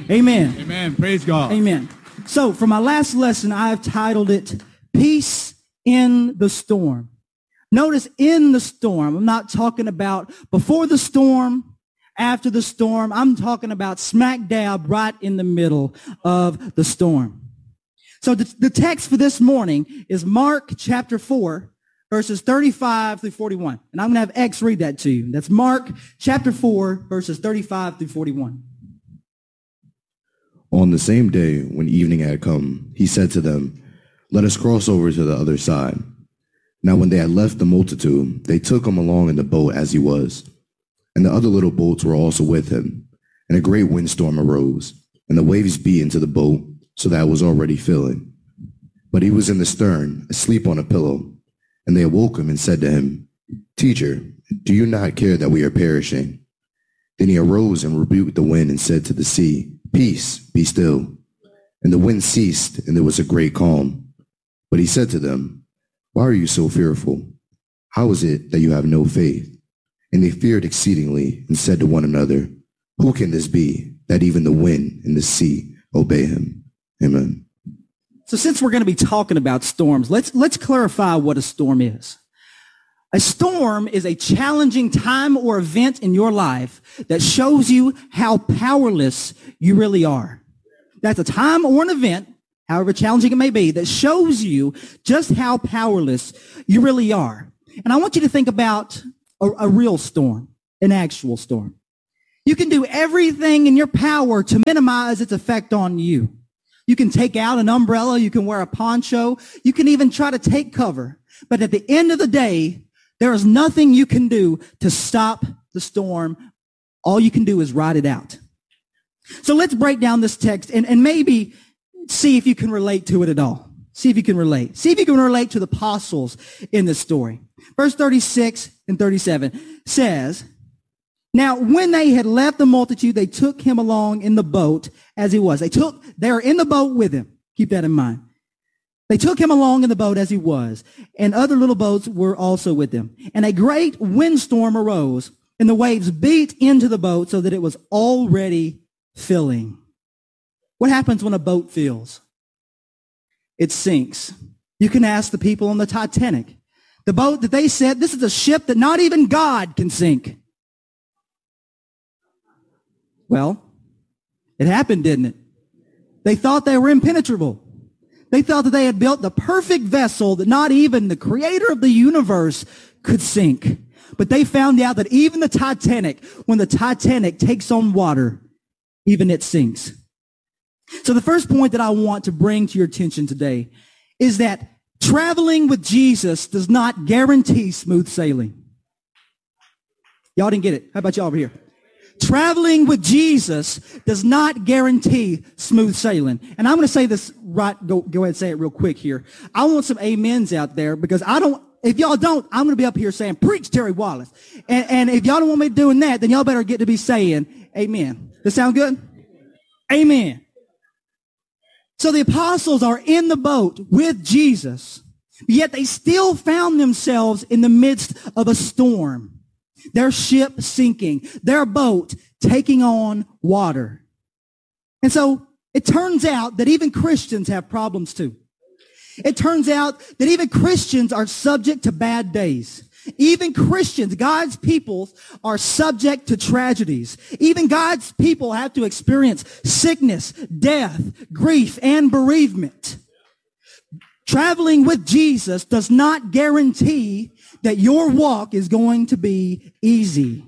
Amen. Amen. Praise God. Amen. So for my last lesson, I've titled it Peace in the Storm. Notice in the storm. I'm not talking about before the storm, after the storm. I'm talking about smack dab right in the middle of the storm. So the text for this morning is Mark chapter 4, verses 35 through 41. And I'm going to have X read that to you. That's Mark chapter 4, verses 35 through 41. On the same day, when evening had come, he said to them, "Let us cross over to the other side." Now when they had left the multitude, they took him along in the boat as he was. And the other little boats were also with him. And a great windstorm arose, and the waves beat into the boat, so that it was already filling. But he was in the stern, asleep on a pillow. And they awoke him and said to him, "Teacher, do you not care that we are perishing?" Then he arose and rebuked the wind and said to the sea, "Peace, be still." And the wind ceased, and there was a great calm. But he said to them, "Why are you so fearful? How is it that you have no faith?" And they feared exceedingly and said to one another, "Who can this be, that even the wind and the sea obey him?" Amen. So since we're going to be talking about storms, let's clarify what a storm is. A storm is a challenging time or event in your life that shows you how powerless you really are. That's a time or an event, however challenging it may be, that shows you just how powerless you really are. And I want you to think about a real storm, an actual storm. You can do everything in your power to minimize its effect on you. You can take out an umbrella, you can wear a poncho, you can even try to take cover. But at the end of the day, there is nothing you can do to stop the storm. All you can do is ride it out. So let's break down this text and maybe see if you can relate to it at all. See if you can relate. See if you can relate to the apostles in this story. Verse 36 and 37 says, "Now when they had left the multitude, they took him along in the boat as he was." They were in the boat with him. Keep that in mind. They took him along in the boat as he was, and other little boats were also with him. And a great windstorm arose, and the waves beat into the boat so that it was already filling. What happens when a boat fills? It sinks. You can ask the people on the Titanic. The boat that they said, this is a ship that not even God can sink. Well, it happened, didn't it? They thought they were impenetrable. They thought that they had built the perfect vessel that not even the creator of the universe could sink. But they found out that even the Titanic, when the Titanic takes on water, even it sinks. So the first point that I want to bring to your attention today is that traveling with Jesus does not guarantee smooth sailing. Y'all didn't get it. How about y'all over here? Traveling with Jesus does not guarantee smooth sailing. And I'm going to say this right, go ahead and say it real quick here. I want some amens out there because if y'all don't, I'm going to be up here saying, "Preach, Terry Wallace." And if y'all don't want me doing that, then y'all better get to be saying amen. Does that sound good? Amen. So the apostles are in the boat with Jesus, yet they still found themselves in the midst of a storm. Their ship sinking, their boat taking on water. And so it turns out that even Christians have problems too. It turns out that even Christians are subject to bad days. Even Christians, God's people, are subject to tragedies. Even God's people have to experience sickness, death, grief, and bereavement. Traveling with Jesus does not guarantee that your walk is going to be easy.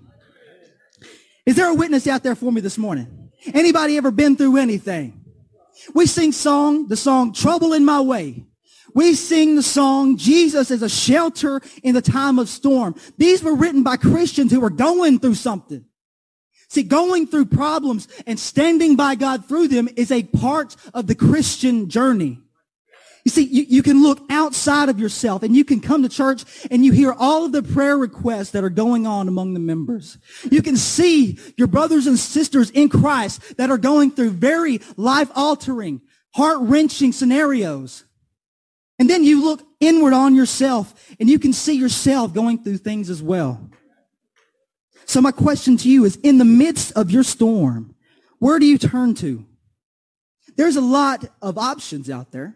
Is there a witness out there for me this morning? Anybody ever been through anything? We sing the song "Trouble in My Way." We sing the song "Jesus is a Shelter in the Time of Storm." These were written by Christians who were going through something. See, going through problems and standing by God through them is a part of the Christian journey. You see, you can look outside of yourself and you can come to church and you hear all of the prayer requests that are going on among the members. You can see your brothers and sisters in Christ that are going through very life-altering, heart-wrenching scenarios. And then you look inward on yourself and you can see yourself going through things as well. So my question to you is, in the midst of your storm, where do you turn to? There's a lot of options out there.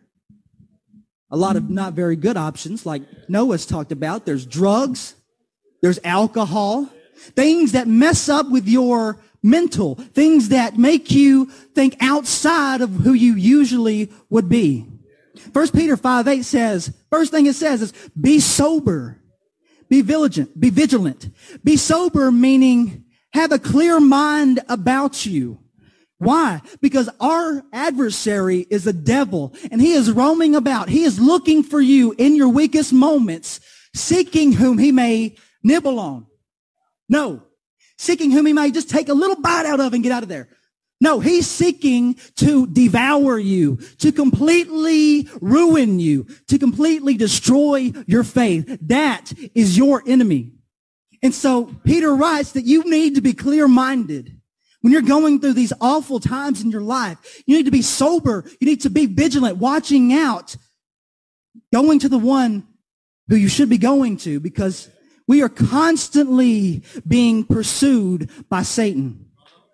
A lot of not very good options, like Noah's talked about. There's drugs. There's alcohol. Things that mess up with your mental. Things that make you think outside of who you usually would be. 1 Peter 5:8 says, first thing it says is, be sober. Be vigilant. Be vigilant. Be sober, meaning have a clear mind about you. Why? Because our adversary is the devil, and he is roaming about. He is looking for you in your weakest moments, seeking whom he may nibble on. No. Seeking whom he may just take a little bite out of and get out of there. No, he's seeking to devour you, to completely ruin you, to completely destroy your faith. That is your enemy. And so Peter writes that you need to be clear-minded. When you're going through these awful times in your life, you need to be sober. You need to be vigilant, watching out, going to the one who you should be going to, because we are constantly being pursued by Satan.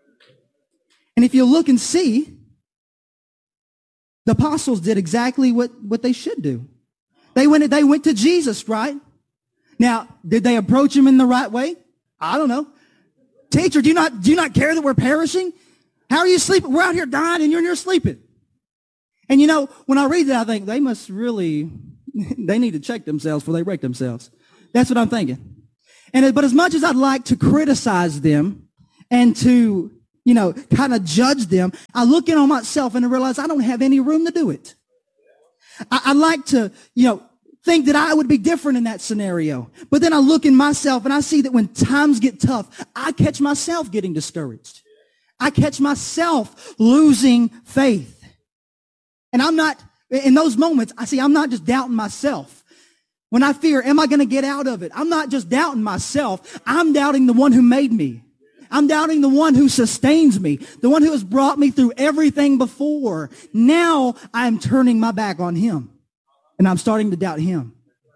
And if you look and see, the apostles did exactly what they should do. They went to Jesus, right? Now, did they approach him in the right way? I don't know. Teacher, do you not care that we're perishing? How are you sleeping? We're out here dying and you're in here sleeping. And when I read that, I think they must really, they need to check themselves before they wreck themselves. That's what I'm thinking. But as much as I'd like to criticize them and to, kind of judge them, I look in on myself and I realize I don't have any room to do it. I like to, think that I would be different in that scenario. But then I look in myself and I see that when times get tough, I catch myself getting discouraged. I catch myself losing faith. And I'm not, in those moments, I'm not just doubting myself. When I fear, am I going to get out of it? I'm not just doubting myself. I'm doubting the one who made me. I'm doubting the one who sustains me, the one who has brought me through everything before. Now I'm turning my back on him, and I'm starting to doubt him.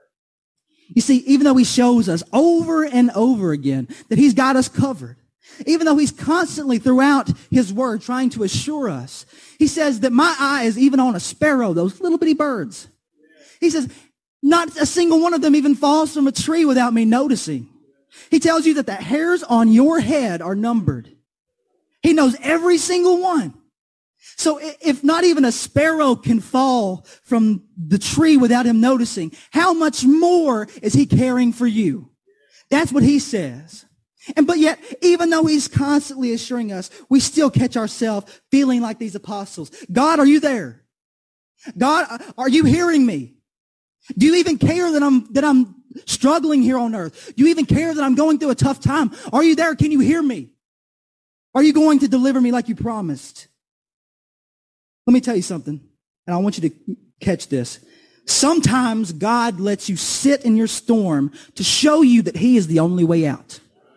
You see, even though he shows us over and over again that he's got us covered, even though he's constantly throughout his word trying to assure us, he says that my eye is even on a sparrow, those little bitty birds. He says, not a single one of them even falls from a tree without me noticing. He tells you that the hairs on your head are numbered. He knows every single one. So if not even a sparrow can fall from the tree without him noticing, how much more is he caring for you? That's what he says. But yet, even though he's constantly assuring us, we still catch ourselves feeling like these apostles. God, are you there? God, are you hearing me? Do you even care that I'm struggling here on earth? Do you even care that I'm going through a tough time? Are you there? Can you hear me? Are you going to deliver me like you promised? Let me tell you something, and I want you to catch this. Sometimes God lets you sit in your storm to show you that he is the only way out.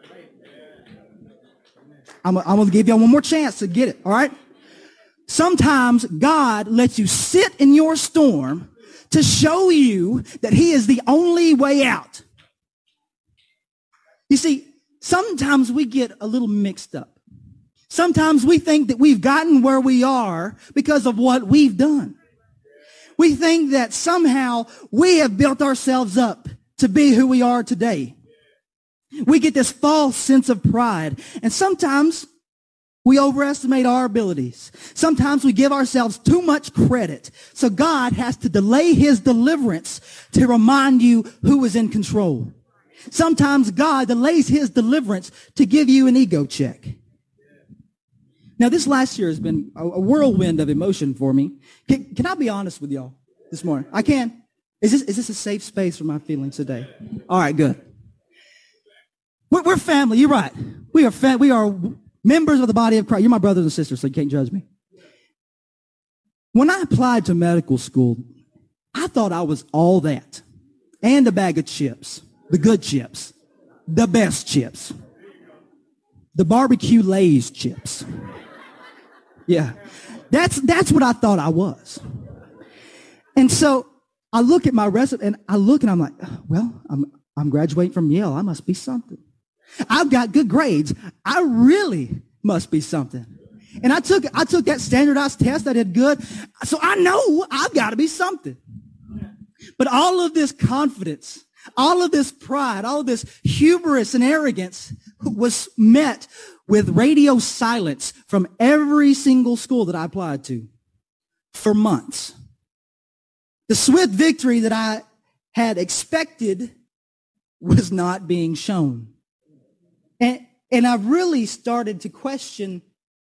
I'm going to give you one more chance to get it, all right? Sometimes God lets you sit in your storm to show you that he is the only way out. You see, sometimes we get a little mixed up. Sometimes we think that we've gotten where we are because of what we've done. We think that somehow we have built ourselves up to be who we are today. We get this false sense of pride. And sometimes we overestimate our abilities. Sometimes we give ourselves too much credit. So God has to delay his deliverance to remind you who is in control. Sometimes God delays his deliverance to give you an ego check. Now, this last year has been a whirlwind of emotion for me. Can I be honest with y'all this morning? I can. Is this a safe space for my feelings today? All right, good. We're family. You're right. We are members of the body of Christ. You're my brothers and sisters, so you can't judge me. When I applied to medical school, I thought I was all that. And a bag of chips. The good chips. The best chips. The barbecue Lay's chips. Yeah. That's what I thought I was. And so I look at my resume and I'm like, well, I'm graduating from Yale. I must be something. I've got good grades. I really must be something. And I took that standardized test. I did good. So I know I've got to be something. But all of this confidence, all of this pride, all of this hubris and arrogance was met with radio silence from every single school that I applied to for months. The swift victory that I had expected was not being shown. And I really started to question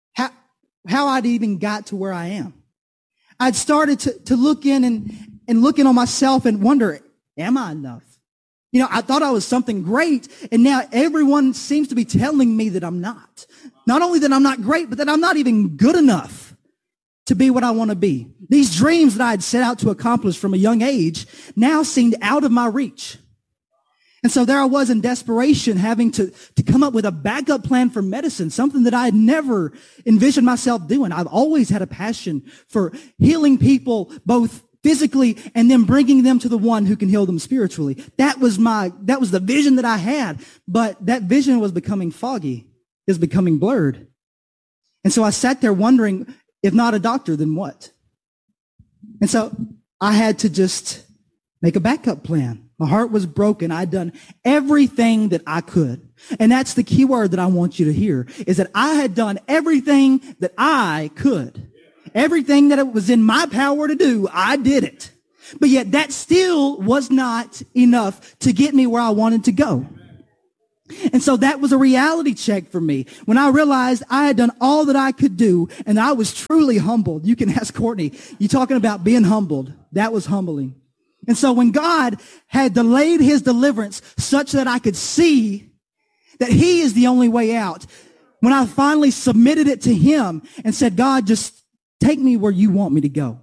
how I'd even got to where I am. I'd started to look in and looking on myself and wonder, am I enough? You know, I thought I was something great, and now everyone seems to be telling me that I'm not. Not only that I'm not great, but that I'm not even good enough to be what I want to be. These dreams that I had set out to accomplish from a young age now seemed out of my reach. And so there I was in desperation, having to come up with a backup plan for medicine, something that I had never envisioned myself doing. I've always had a passion for healing people, both physically and then bringing them to the one who can heal them spiritually. That was the vision that I had, but that vision was becoming foggy. It was becoming blurred. And so I sat there wondering, if not a doctor, then what? And so I had to just make a backup plan. My heart was broken. I'd done everything that I could. And that's the key word that I want you to hear, is that I had done everything that I could. Everything that it was in my power to do, I did it. But yet that still was not enough to get me where I wanted to go. And so that was a reality check for me when I realized I had done all that I could do, and I was truly humbled. You can ask Courtney. You talking about being humbled. That was humbling. And so when God had delayed his deliverance such that I could see that he is the only way out, when I finally submitted it to him and said, God, just take me where you want me to go.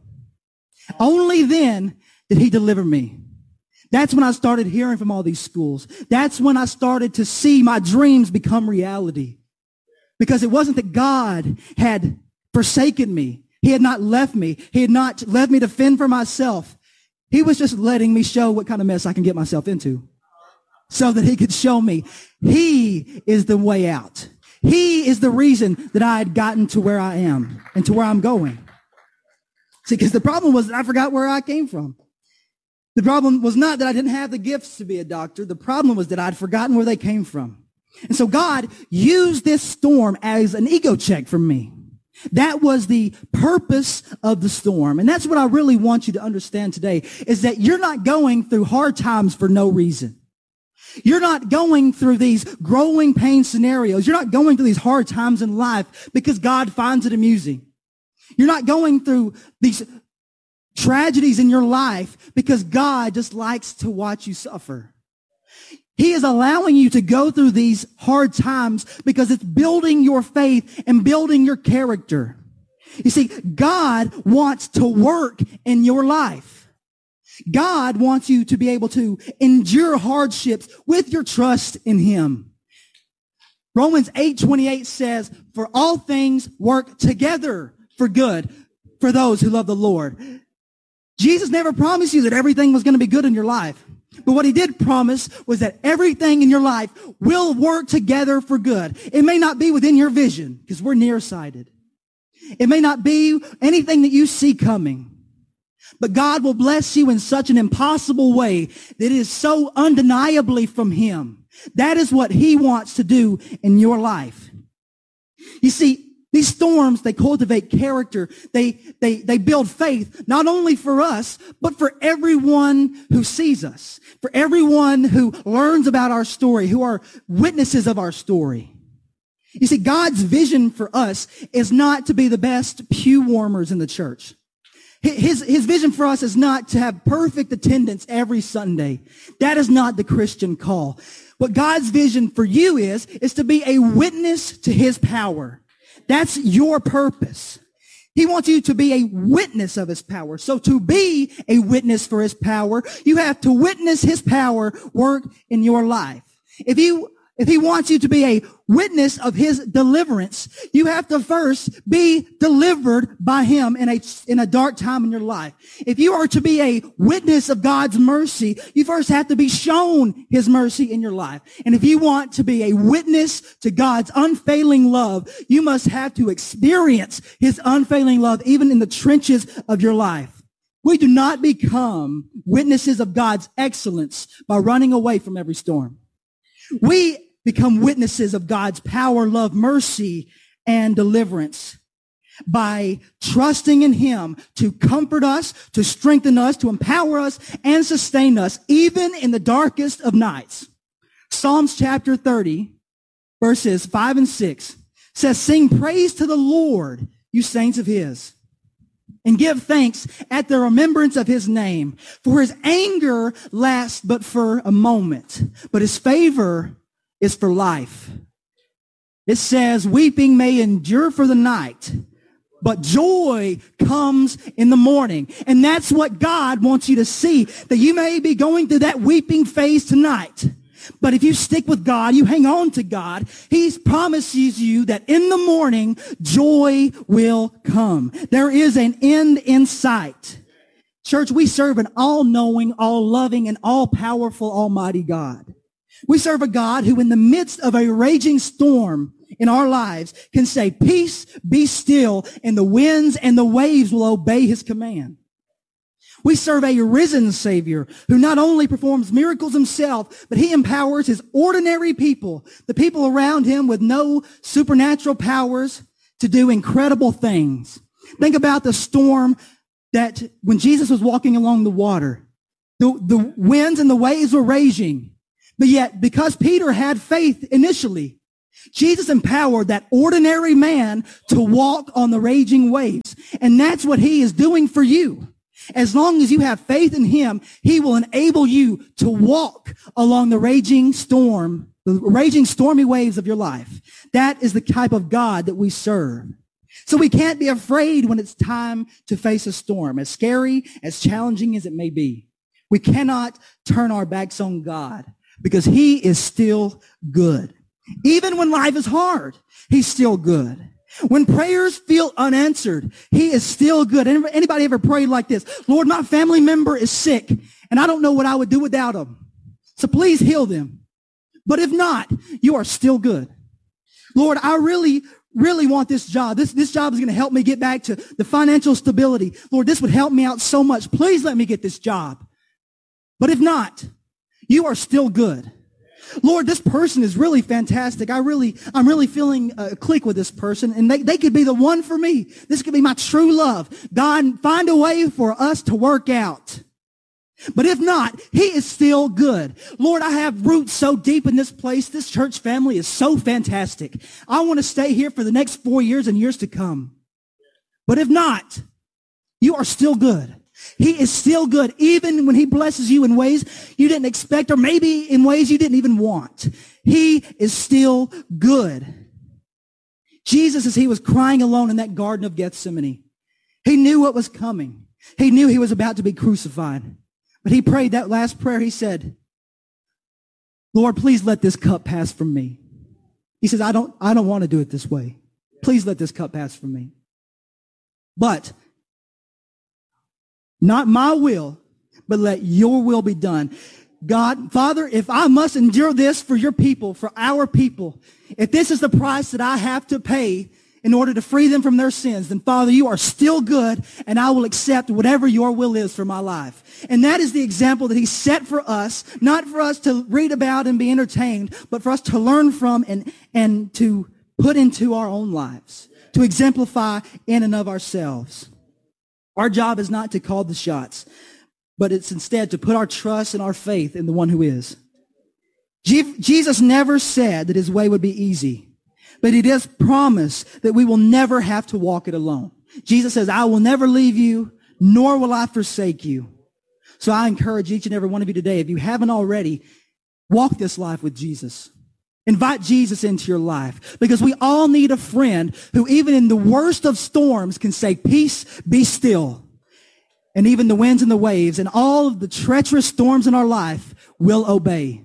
Only then did he deliver me. That's when I started hearing from all these schools. That's when I started to see my dreams become reality. Because it wasn't that God had forsaken me. He had not left me. He had not left me to fend for myself. He was just letting me show what kind of mess I can get myself into so that he could show me he is the way out. He is the reason that I had gotten to where I am and to where I'm going. See, because the problem was that I forgot where I came from. The problem was not that I didn't have the gifts to be a doctor. The problem was that I'd forgotten where they came from. And so God used this storm as an ego check for me. That was the purpose of the storm. And that's what I really want you to understand today, is that you're not going through hard times for no reason. You're not going through these growing pain scenarios. You're not going through these hard times in life because God finds it amusing. You're not going through these tragedies in your life because God just likes to watch you suffer. He is allowing you to go through these hard times because it's building your faith and building your character. You see, God wants to work in your life. God wants you to be able to endure hardships with your trust in him. Romans 8:28 says, for all things work together for good for those who love the Lord. Jesus never promised you that everything was going to be good in your life. But what he did promise was that everything in your life will work together for good. It may not be within your vision because we're nearsighted. It may not be anything that you see coming. But God will bless you in such an impossible way that it is so undeniably from him. That is what he wants to do in your life. You see, these storms, they cultivate character. They build faith, not only for us, but for everyone who sees us, for everyone who learns about our story, who are witnesses of our story. You see, God's vision for us is not to be the best pew warmers in the church. His vision for us is not to have perfect attendance every Sunday. That is not the Christian call. What God's vision for you is to be a witness to his power. That's your purpose. He wants you to be a witness of his power. So to be a witness for his power, you have to witness his power work in your life. If if he wants you to be a witness of his deliverance, you have to first be delivered by him in a dark time in your life. If you are to be a witness of God's mercy, you first have to be shown his mercy in your life. And if you want to be a witness to God's unfailing love, you must have to experience his unfailing love even in the trenches of your life. We do not become witnesses of God's excellence by running away from every storm. We become witnesses of God's power, love, mercy, and deliverance by trusting in him to comfort us, to strengthen us, to empower us, and sustain us, even in the darkest of nights. Psalms chapter 30, verses 5 and 6 says, "Sing praise to the Lord, you saints of his, and give thanks at the remembrance of his name. For his anger lasts but for a moment, but his favor is for life." It says, "Weeping may endure for the night, but joy comes in the morning." And that's what God wants you to see, that you may be going through that weeping phase tonight. But if you stick with God, you hang on to God, he promises you that in the morning, joy will come. There is an end in sight. Church, we serve an all-knowing, all-loving, and all-powerful Almighty God. We serve a God who in the midst of a raging storm in our lives can say, "Peace, be still," and the winds and the waves will obey his command. We serve a risen Savior who not only performs miracles himself, but he empowers his ordinary people, the people around him with no supernatural powers, to do incredible things. Think about the storm that when Jesus was walking along the water, the winds and the waves were raging. But yet, because Peter had faith initially, Jesus empowered that ordinary man to walk on the raging waves. And that's what he is doing for you. As long as you have faith in him, he will enable you to walk along the raging storm, the raging stormy waves of your life. That is the type of God that we serve. So we can't be afraid when it's time to face a storm, as scary, as challenging as it may be. We cannot turn our backs on God, because he is still good. Even when life is hard, he's still good. When prayers feel unanswered, he is still good. Anybody ever prayed like this? "Lord, my family member is sick, and I don't know what I would do without them. So please heal them." But if not, you are still good. "Lord, I really want this job. This job is going to help me get back to the financial stability. Lord, this would help me out so much. Please let me get this job." But if not, you are still good. "Lord, this person is really fantastic. I'm really feeling a click with this person, and they could be the one for me. This could be my true love. God, find a way for us to work out." But if not, he is still good. "Lord, I have roots so deep in this place. This church family is so fantastic. I want to stay here for the next 4 years and years to come." But if not, you are still good. He is still good, even when he blesses you in ways you didn't expect, or maybe in ways you didn't even want. He is still good. Jesus, as he was crying alone in that Garden of Gethsemane, he knew what was coming. He knew he was about to be crucified. But he prayed that last prayer. He said, "Lord, please let this cup pass from me." He says, I don't want to do it this way. Please let this cup pass from me. But not my will, but let your will be done. God, Father, if I must endure this for your people, for our people, if this is the price that I have to pay in order to free them from their sins, then Father, you are still good, and I will accept whatever your will is for my life. And that is the example that he set for us, not for us to read about and be entertained, but for us to learn from and to put into our own lives, to exemplify in and of ourselves. Our job is not to call the shots, but it's instead to put our trust and our faith in the one who is. Jesus never said that his way would be easy, but he does promise that we will never have to walk it alone. Jesus says, "I will never leave you, nor will I forsake you." So I encourage each and every one of you today, if you haven't already, walk this life with Jesus. Invite Jesus into your life, because we all need a friend who even in the worst of storms can say, "Peace, be still." And even the winds and the waves and all of the treacherous storms in our life will obey.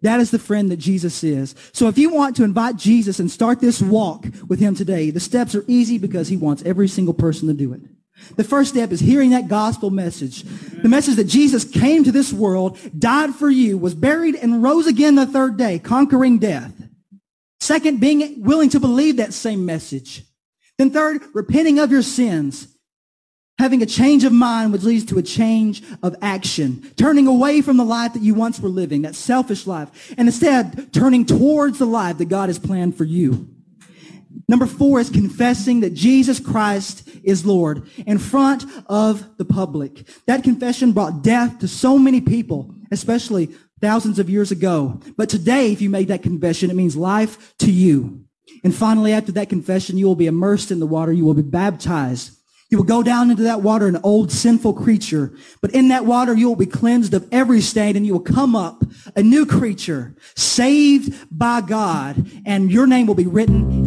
That is the friend that Jesus is. So if you want to invite Jesus and start this walk with him today, the steps are easy because he wants every single person to do it. The first step is hearing that gospel message. The message that Jesus came to this world, died for you, was buried, and rose again the third day, conquering death. Second, being willing to believe that same message. Then third, repenting of your sins. Having a change of mind, which leads to a change of action. Turning away from the life that you once were living, that selfish life, and instead turning towards the life that God has planned for you. Number 4 is confessing that Jesus Christ is Lord in front of the public. That confession brought death to so many people, especially thousands of years ago. But today, if you made that confession, it means life to you. And finally, after that confession, you will be immersed in the water. You will be baptized. You will go down into that water, an old sinful creature. But in that water, you will be cleansed of every stain, and you will come up a new creature, saved by God, and your name will be written